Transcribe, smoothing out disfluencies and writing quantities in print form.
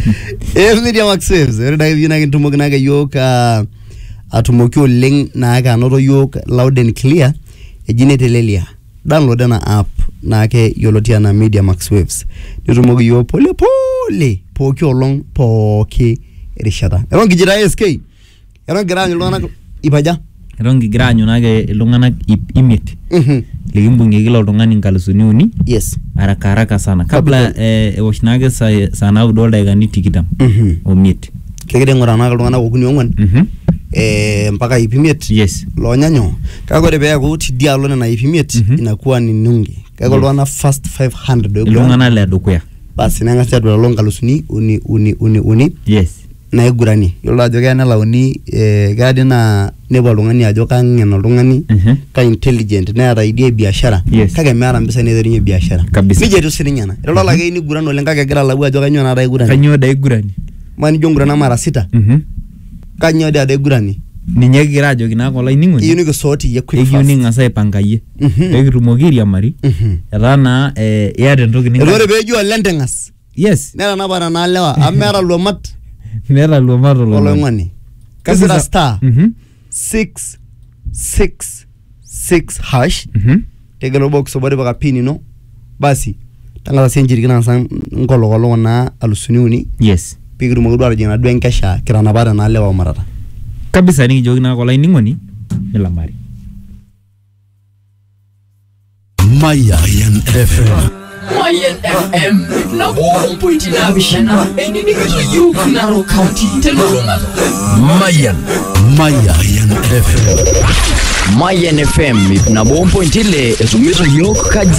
Media Max Waves. Ere dai yuna kintumoki na yoka atumoki oleng na ka anoto yok loud and clear. Ejine telelia. Download na app na ke yolotia na Media Max Waves. Nitumoki yo pole pole poki olong poki erishata. Eron kijira SK. Eron giranyo lona ipaja. Eron giranyo nage ilungana imit. Ligimbunge kila utungani nkalusuni uni. Yes. Haraka sana. Kabla washinage sana udolda egani tikitam. Omit. Kekede ngora na kalungana okuni ongwan. Mpaka ipimiet. Yes. Lonyanyo. Kakore beya kuti dialo na ipimiet inakuwa ni nungi. Kakolwana first 500 ilungana le dukuya. Basi nanga siya longa lusuni uni. Yes. Na egurani. Yolo ajo kaya nalauni gadi na nebo lungani ajo kangena lungani ka intelligent na yata idea biashara. Yes. Kage meara mpesa nederinye biashara. Kabisa. Nije tu sirinyana. Yolo lage ni gurano lenga kagera labu ajo kanyo na igurani. Kanyo da igurani. Mani jongurana mara 6. Kanyo da igurani. Ninye gira ajo kinako la iningo. Iyo niko soti ya quick fast. Iyo ninga sai pangaye. Ekitumokiria mari. Etana yade ntoki ninga. Elore bejo lentengas. Yes. Nera nabara na lewa amera lomat. Mera lomato lo. Olongwani. Kasira star. 666 hash. Tegelo box obade baka pini no. Basi. Tangala senjiri kina sang ngolo na alusuni uni. Yes. Pigiru magudwara jina duen kesha kirana bada na lewa marata. Kabisa ni jogi na kola iningoni nilamari. Mayan FM. Mayan FM na 1.9 bishana enini kiyo Narok County Teloromado. Mayan FM. Mayan FM na 1.ile esumiso yok kaje